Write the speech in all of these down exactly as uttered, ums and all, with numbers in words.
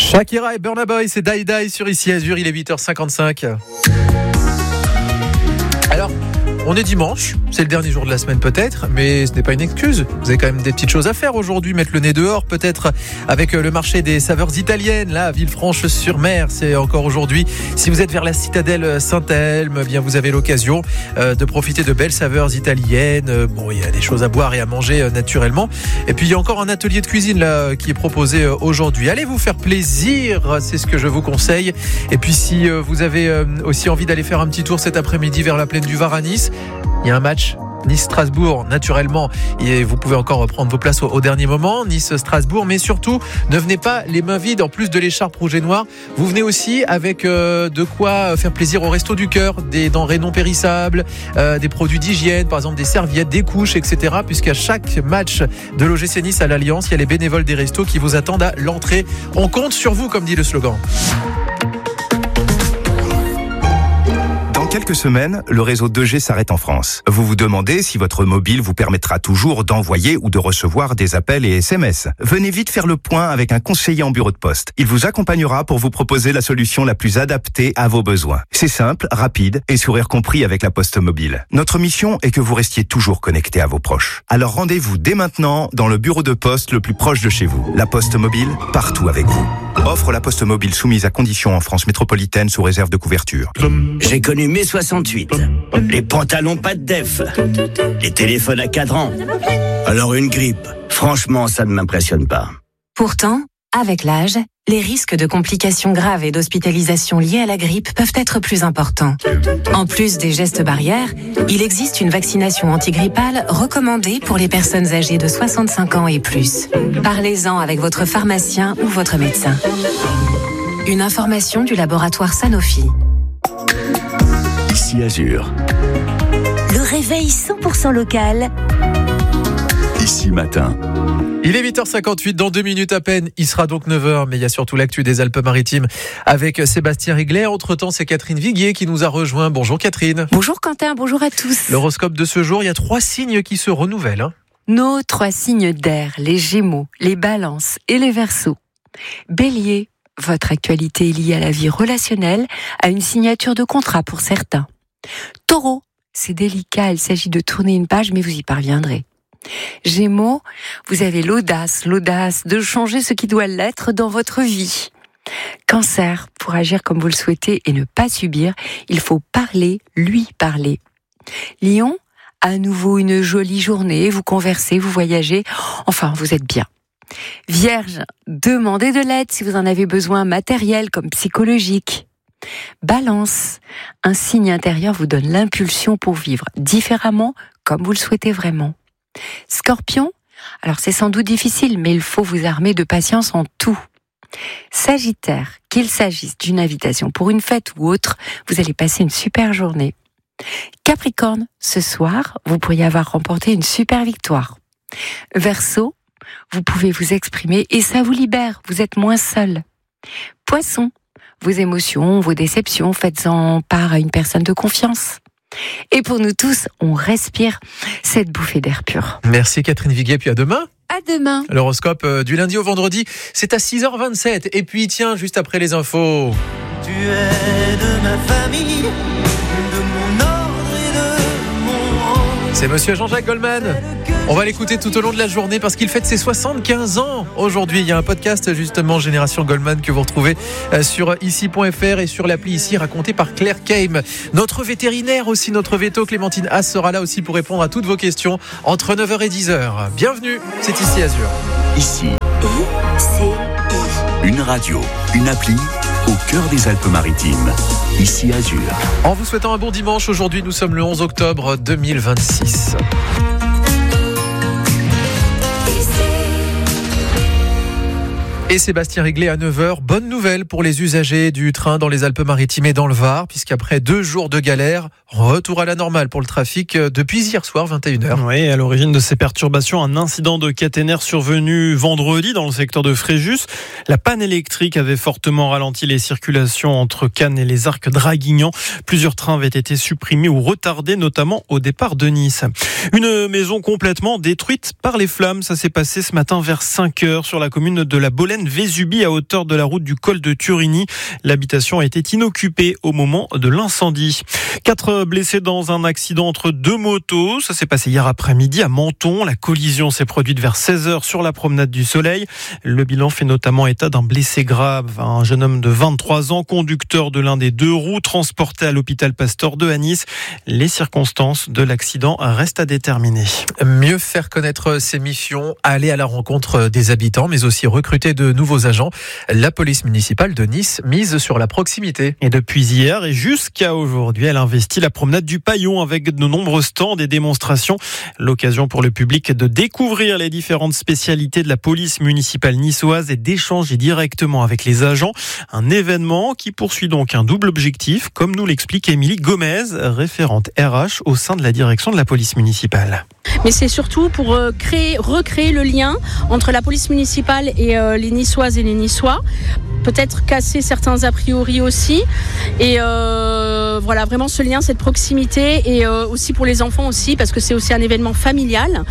Shakira et Burna Boy, c'est Die Die sur Ici Azur, il est huit heures cinquante-cinq. Alors, on est dimanche, c'est le dernier jour de la semaine peut-être, mais ce n'est pas une excuse. Vous avez quand même des petites choses à faire aujourd'hui, mettre le nez dehors peut-être avec le marché des saveurs italiennes, là, à Villefranche-sur-Mer, c'est encore aujourd'hui. Si vous êtes vers la citadelle Saint-Elme, eh bien vous avez l'occasion euh, de profiter de belles saveurs italiennes. Bon, il y a des choses à boire et à manger euh, naturellement. Et puis il y a encore un atelier de cuisine là qui est proposé euh, aujourd'hui. Allez vous faire plaisir, c'est ce que je vous conseille. Et puis si euh, vous avez euh, aussi envie d'aller faire un petit tour cet après-midi vers la plaine du Var à Nice, il y a un match Nice-Strasbourg, naturellement, et vous pouvez encore prendre vos places au, au dernier moment, Nice-Strasbourg, mais surtout, ne venez pas les mains vides, en plus de l'écharpe rouge et noir, vous venez aussi avec euh, de quoi faire plaisir au Resto du Cœur, des denrées non périssables, euh, des produits d'hygiène, par exemple des serviettes, des couches, et cetera, puisqu'à chaque match de l'O G C Nice à l'Alliance, il y a les bénévoles des restos qui vous attendent à l'entrée. On compte sur vous, comme dit le slogan. Quelques semaines, le réseau deux G s'arrête en France. Vous vous demandez si votre mobile vous permettra toujours d'envoyer ou de recevoir des appels et S M S. Venez vite faire le point avec un conseiller en bureau de poste. Il vous accompagnera pour vous proposer la solution la plus adaptée à vos besoins. C'est simple, rapide et sourire compris avec la Poste Mobile. Notre mission est que vous restiez toujours connecté à vos proches. Alors rendez-vous dès maintenant dans le bureau de poste le plus proche de chez vous. La Poste Mobile, partout avec vous. Offre la Poste Mobile soumise à conditions en France métropolitaine sous réserve de couverture. J'ai connu mai soixante-huit. Les pantalons pas de def. Les téléphones à cadran. Alors une grippe, franchement, ça ne m'impressionne pas. Pourtant, avec l'âge, les risques de complications graves et d'hospitalisation liées à la grippe peuvent être plus importants. En plus des gestes barrières, il existe une vaccination antigrippale recommandée pour les personnes âgées de soixante-cinq ans et plus. Parlez-en avec votre pharmacien ou votre médecin. Une information du laboratoire Sanofi. Ici Azur. Le réveil cent pour cent local. Ici matin. Il est huit heures cinquante-huit, dans deux minutes à peine, il sera donc neuf heures, mais il y a surtout l'actu des Alpes-Maritimes avec Sébastien Riglet. Entre-temps, c'est Catherine Viguier qui nous a rejoint. Bonjour Catherine. Bonjour Quentin, bonjour à tous. L'horoscope de ce jour, il y a trois signes qui se renouvellent. Hein. Nos trois signes d'air, les Gémeaux, les Balances et les Verseaux. Bélier, votre actualité est liée à la vie relationnelle, à une signature de contrat pour certains. Taureau, c'est délicat, il s'agit de tourner une page, mais vous y parviendrez. Gémeaux, vous avez l'audace, l'audace de changer ce qui doit l'être dans votre vie. Cancer, pour agir comme vous le souhaitez et ne pas subir, il faut parler, lui parler. Lion, à nouveau une jolie journée, vous conversez, vous voyagez, enfin vous êtes bien. Vierge, demandez de l'aide si vous en avez besoin, matériel comme psychologique. Balance, un signe intérieur vous donne l'impulsion pour vivre différemment comme vous le souhaitez vraiment. Scorpion, alors c'est sans doute difficile, mais il faut vous armer de patience en tout. Sagittaire, qu'il s'agisse d'une invitation pour une fête ou autre, vous allez passer une super journée. Capricorne, ce soir, vous pourriez avoir remporté une super victoire. Verseau, vous pouvez vous exprimer et ça vous libère, vous êtes moins seul. Poisson, vos émotions, vos déceptions, faites-en part à une personne de confiance. Et pour nous tous, on respire cette bouffée d'air pur. Merci Catherine Viguier, puis à demain. À demain. L'horoscope du lundi au vendredi, c'est à six heures vingt-sept. Et puis tiens, juste après les infos. Tu es de ma famille, de mon ordre et de mon rang. C'est monsieur Jean-Jacques Goldman. On va l'écouter tout au long de la journée parce qu'il fête ses soixante-quinze ans aujourd'hui. Il y a un podcast justement Génération Goldman que vous retrouvez sur ici point f r et sur l'appli Ici, raconté par Claire Keim. Notre vétérinaire aussi, notre veto Clémentine Haas sera là aussi pour répondre à toutes vos questions entre neuf heures et dix heures. Bienvenue, c'est Ici Azur. Ici, I-C-I. une radio, une appli au cœur des Alpes-Maritimes. Ici Azur. En vous souhaitant un bon dimanche, aujourd'hui nous sommes le onze octobre deux mille vingt-six. Et Sébastien Riglet à neuf heures. Bonne nouvelle pour les usagers du train dans les Alpes-Maritimes et dans le Var, puisqu'après deux jours de galère, retour à la normale pour le trafic depuis hier soir, vingt et une heures. Oui, à l'origine de ces perturbations, un incident de caténaire survenu vendredi dans le secteur de Fréjus. La panne électrique avait fortement ralenti les circulations entre Cannes et les Arcs Draguignan. Plusieurs trains avaient été supprimés ou retardés, notamment au départ de Nice. Une maison complètement détruite par les flammes. Ça s'est passé ce matin vers cinq heures sur la commune de la Bolène plaine Vésubie à hauteur de la route du col de Turini. L'habitation était inoccupée au moment de l'incendie. Quatre blessés dans un accident entre deux motos. Ça s'est passé hier après-midi à Menton. La collision s'est produite vers seize heures sur la promenade du Soleil. Le bilan fait notamment état d'un blessé grave, un jeune homme de vingt-trois ans, conducteur de l'un des deux roues, transporté à l'hôpital Pasteur de Nice. Les circonstances de l'accident restent à déterminer. Mieux faire connaître ses missions, aller à la rencontre des habitants, mais aussi recruter de nouveaux agents. La police municipale de Nice mise sur la proximité. Et depuis hier et jusqu'à aujourd'hui, elle investit la promenade du Paillon avec de nombreux stands et démonstrations. L'occasion pour le public de découvrir les différentes spécialités de la police municipale niçoise et d'échanger directement avec les agents. Un événement qui poursuit donc un double objectif, comme nous l'explique Émilie Gomez, référente R H au sein de la direction de la police municipale. Mais c'est surtout pour créer, recréer le lien entre la police municipale et euh, les Niçoises et les Niçois. Peut-être casser certains a priori aussi. Et euh, voilà, vraiment ce lien, cette proximité. Et euh, aussi pour les enfants aussi, parce que c'est aussi un événement familial.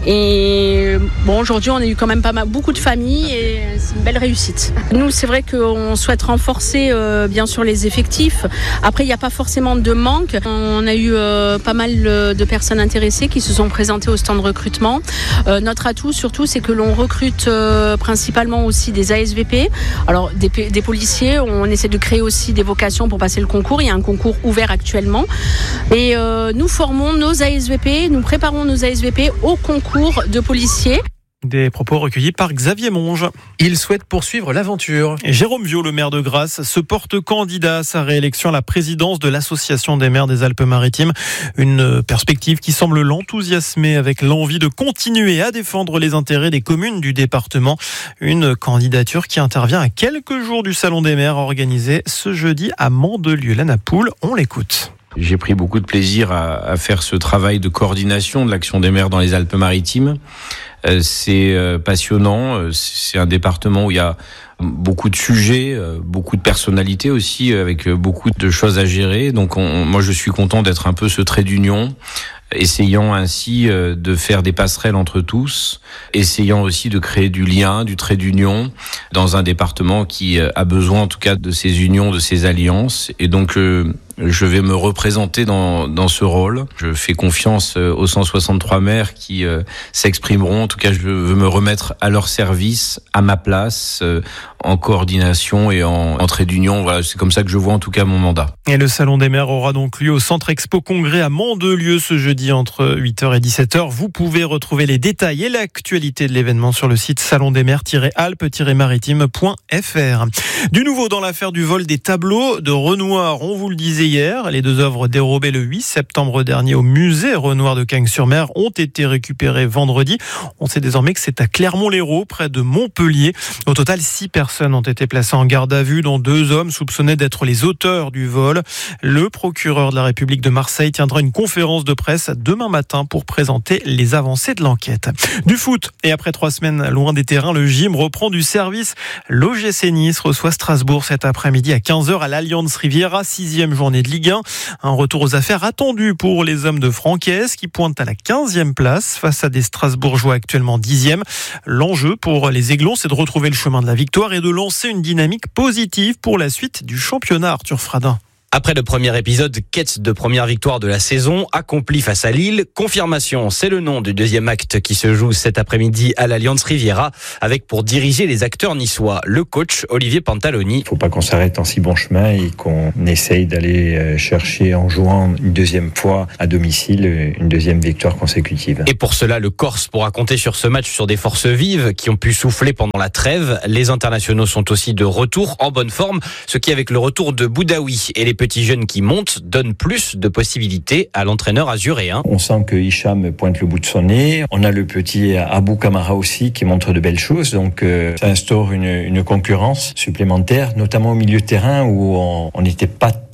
Et bon, aujourd'hui, on a eu quand même pas mal, beaucoup de familles et c'est une belle réussite. Nous, c'est vrai qu'on souhaite renforcer euh, bien sûr les effectifs. Après, il n'y a pas forcément de manque. On a eu euh, pas mal de personnes intéressées qui se sont présentées au stand de recrutement. Euh, notre atout surtout, c'est que l'on recrute euh, principalement aussi des A S V P. Alors, Des, des policiers, on essaie de créer aussi des vocations pour passer le concours. Il y a un concours ouvert actuellement. Et euh, nous formons nos A S V P, nous préparons nos A S V P au concours de policiers. Des propos recueillis par Xavier Monge. Il souhaite poursuivre l'aventure. Et Jérôme Viau, le maire de Grasse, se porte candidat à sa réélection à la présidence de l'Association des maires des Alpes-Maritimes. Une perspective qui semble l'enthousiasmer avec l'envie de continuer à défendre les intérêts des communes du département. Une candidature qui intervient à quelques jours du Salon des maires organisé ce jeudi à Mandelieu-la-Napoule. On l'écoute. J'ai pris beaucoup de plaisir à, à faire ce travail de coordination de l'action des maires dans les Alpes-Maritimes. Euh, c'est euh, passionnant, c'est un département où il y a beaucoup de sujets, euh, beaucoup de personnalités aussi, avec beaucoup de choses à gérer. Donc on, moi je suis content d'être un peu ce trait d'union, essayant ainsi euh, de faire des passerelles entre tous, essayant aussi de créer du lien, du trait d'union dans un département qui euh, a besoin en tout cas de ces unions, de ces alliances. Et donc euh, je vais me représenter dans, dans ce rôle. Je fais confiance aux cent soixante-trois maires qui euh, s'exprimeront. En tout cas, je veux me remettre à leur service, à ma place, euh, en coordination et en, en trait d'union. Voilà, c'est comme ça que je vois en tout cas mon mandat. Et le Salon des maires aura donc lieu au Centre Expo Congrès à Mandelieu ce jeudi entre huit heures et dix-sept heures. Vous pouvez retrouver les détails et l'actualité de l'événement sur le site salon des maires tiret alpes tiret maritime point f r. Du nouveau dans l'affaire du vol des tableaux de Renoir, on vous le disait hier, les deux œuvres dérobées le huit septembre dernier au musée Renoir de Cagnes-sur-Mer ont été récupérées vendredi. On sait désormais que c'est à Clermont-Lérault, près de Montpellier. Au total, six personnes ont été placées en garde à vue, dont deux hommes soupçonnés d'être les auteurs du vol. Le procureur de la République de Marseille tiendra une conférence de presse demain matin pour présenter les avancées de l'enquête. Du foot, et après trois semaines loin des terrains, le gym reprend du service. L'O G C Nice reçoit Strasbourg cet après-midi à quinze heures à l'Allianz Riviera, sixième journée de Ligue un. Un retour aux affaires attendu pour les hommes de Francaise qui pointent à la quinzième place face à des Strasbourgeois actuellement dixième. L'enjeu pour les Aiglons, c'est de retrouver le chemin de la victoire et de lancer une dynamique positive pour la suite du championnat. Arthur Fradin. Après le premier épisode, quête de première victoire de la saison, accomplie face à Lille. Confirmation, c'est le nom du deuxième acte qui se joue cet après-midi à l'Allianz Riviera, avec pour diriger les acteurs niçois, le coach Olivier Pantaloni. Il ne faut pas qu'on s'arrête en si bon chemin et qu'on essaye d'aller chercher en jouant une deuxième fois à domicile une deuxième victoire consécutive. Et pour cela, le Corse pourra compter sur ce match sur des forces vives qui ont pu souffler pendant la trêve. Les internationaux sont aussi de retour en bonne forme, ce qui avec le retour de Boudaoui et les petits jeunes qui montent donne plus de possibilités à l'entraîneur azuréen. On sent que Hicham pointe le bout de son nez. On a le petit Abou Kamara aussi qui montre de belles choses. Donc euh, ça instaure une, une concurrence supplémentaire, notamment au milieu de terrain où on n'était pas très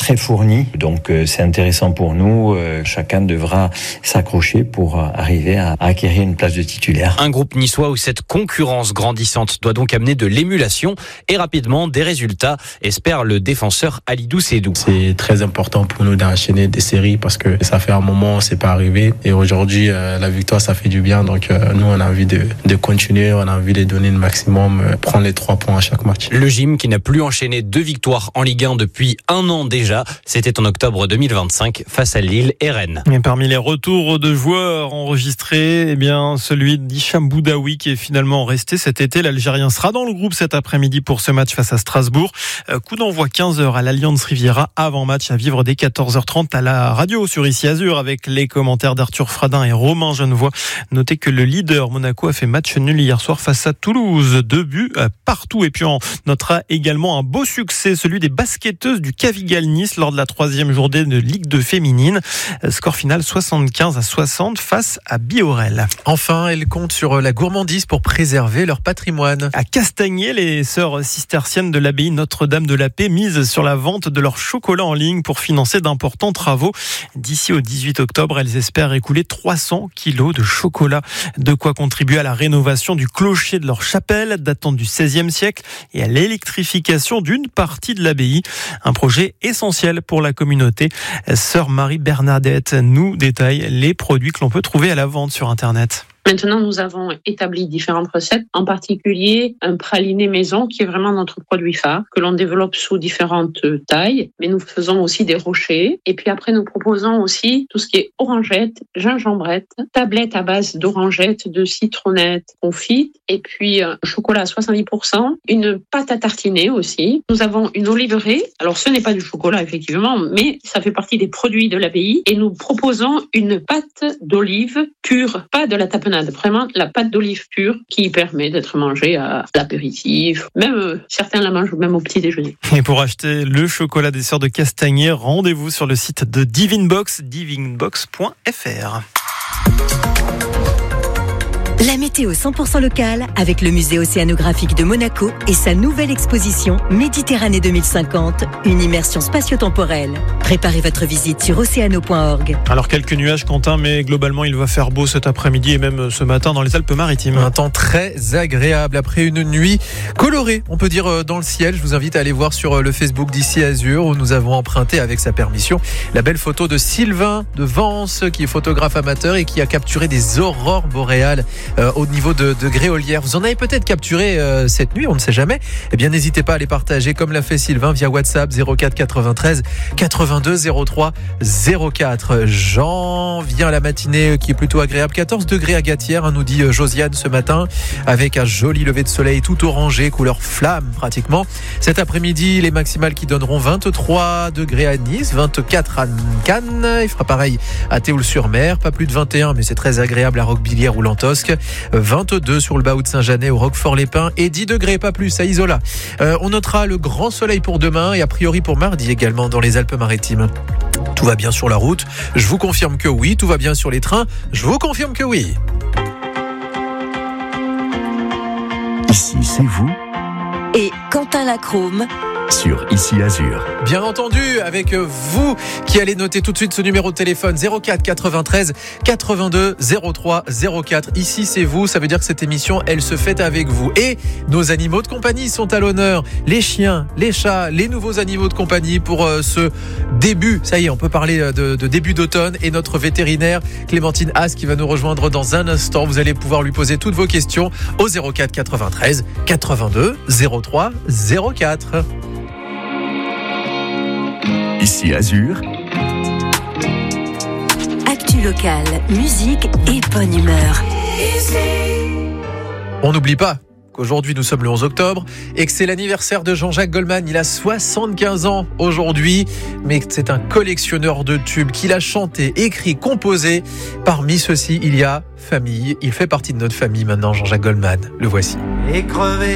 très fourni. Donc euh, c'est intéressant pour nous. Euh, chacun devra s'accrocher pour euh, arriver à, à acquérir une place de titulaire. Un groupe niçois où cette concurrence grandissante doit donc amener de l'émulation et rapidement des résultats, espère le défenseur Alidou Sédou. C'est très important pour nous d'enchaîner des séries parce que ça fait un moment, c'est pas arrivé. Et aujourd'hui, euh, la victoire, ça fait du bien. Donc euh, nous, on a envie de, de continuer, on a envie de donner le maximum, euh, prendre les trois points à chaque match. Le Gym qui n'a plus enchaîné deux victoires en Ligue un depuis un an déjà. C'était en octobre deux mille vingt-cinq face à Lille et Rennes. Et parmi les retours de joueurs enregistrés, eh bien, celui d'Hicham Boudaoui qui est finalement resté cet été. L'Algérien sera dans le groupe cet après-midi pour ce match face à Strasbourg. Coup d'envoi quinze heures à l'Allianz Riviera, avant match à vivre dès quatorze heures trente à la radio sur Ici Azur avec les commentaires d'Arthur Fradin et Romain Genevoix. Notez que le leader Monaco a fait match nul hier soir face à Toulouse. Deux buts partout. Et puis on notera également un beau succès, celui des basketteuses du Cavigal Nice lors de la troisième journée de Ligue deux féminine. Score final soixante-quinze à soixante face à Biorel. Enfin, elles comptent sur la gourmandise pour préserver leur patrimoine. À Castagnier, les sœurs cisterciennes de l'abbaye Notre-Dame de la Paix misent sur la vente de leur chocolat en ligne pour financer d'importants travaux. D'ici au dix-huit octobre, elles espèrent écouler trois cents kilos de chocolat. De quoi contribuer à la rénovation du clocher de leur chapelle, datant du seizième siècle, et à l'électrification d'une partie de l'abbaye. Un projet essentiel pour la communauté. Sœur Marie Bernadette nous détaille les produits que l'on peut trouver à la vente sur Internet. Maintenant, nous avons établi différentes recettes, en particulier un praliné maison qui est vraiment notre produit phare, que l'on développe sous différentes tailles, mais nous faisons aussi des rochers. Et puis après, nous proposons aussi tout ce qui est orangette, gingembrette, tablette à base d'orangette, de citronnette confite, et puis un chocolat à soixante-dix pour cent, une pâte à tartiner aussi. Nous avons une oliveraie. Alors, ce n'est pas du chocolat, effectivement, mais ça fait partie des produits de l'abbaye. Et nous proposons une pâte d'olive pure, pas de la tapenade. Vraiment la pâte d'olive pure qui permet d'être mangée à l'apéritif. Même euh, certains la mangent même au petit déjeuner. Et pour acheter le chocolat des sœurs de Castagnier, rendez-vous sur le site de Divinebox, divinebox point f r. La météo cent pour cent locale avec le musée océanographique de Monaco et sa nouvelle exposition Méditerranée deux mille cinquante, une immersion spatio-temporelle. Préparez votre visite sur océano point org. Alors quelques nuages, Quentin, mais globalement il va faire beau cet après-midi et même ce matin dans les Alpes-Maritimes. Un temps très agréable après une nuit colorée, on peut dire, dans le ciel. Je vous invite à aller voir sur le Facebook d'Ici Azur où nous avons emprunté avec sa permission la belle photo de Sylvain de Vence qui est photographe amateur et qui a capturé des aurores boréales Euh, au niveau de, de Gréolière. Vous en avez peut-être capturé euh, cette nuit, on ne sait jamais. Eh bien, n'hésitez pas à les partager comme l'a fait Sylvain via WhatsApp zéro quatre quatre-vingt-treize quatre-vingt-deux zéro trois zéro quatre. Jean vient la matinée qui est plutôt agréable. quatorze degrés à Gatière, hein, nous dit Josiane ce matin, avec un joli lever de soleil tout orangé, couleur flamme pratiquement. Cet après-midi, les maximales qui donneront vingt-trois degrés à Nice, vingt-quatre à Cannes. Il fera pareil à Théoul-sur-Mer, pas plus de vingt et un, mais c'est très agréable à Roquebillière ou Lantosque. vingt-deux sur le Bahut de Saint-Janet, au Roquefort-les-Pins, et dix degrés, pas plus, à Isola. Euh, on notera le grand soleil pour demain et a priori pour mardi également dans les Alpes-Maritimes. Tout va bien sur la route, je vous confirme que oui. Tout va bien sur les trains, je vous confirme que oui. Ici, c'est vous. Et Quentin Lacrome Sur Ici Azur. Bien entendu, avec vous qui allez noter tout de suite ce numéro de téléphone zéro quatre quatre-vingt-treize quatre-vingt-deux zéro trois zéro quatre. Ici c'est vous, ça veut dire que cette émission elle se fait avec vous. Et nos animaux de compagnie sont à l'honneur. Les chiens, les chats, les nouveaux animaux de compagnie pour euh, ce début. Ça y est, on peut parler de, de début d'automne. Et notre vétérinaire Clémentine Haas qui va nous rejoindre dans un instant. Vous allez pouvoir lui poser toutes vos questions au zéro quatre quatre-vingt-treize quatre-vingt-deux zéro trois zéro quatre. Ici Azur. Actu locale, musique et bonne humeur. On n'oublie pas qu'aujourd'hui nous sommes le onze octobre et que c'est l'anniversaire de Jean-Jacques Goldman. Il a soixante-quinze ans aujourd'hui, mais c'est un collectionneur de tubes qu'il a chanté, écrit, composé. Parmi ceux-ci, il y a Famille. Il fait partie de notre famille maintenant, Jean-Jacques Goldman. Le voici. Et crevé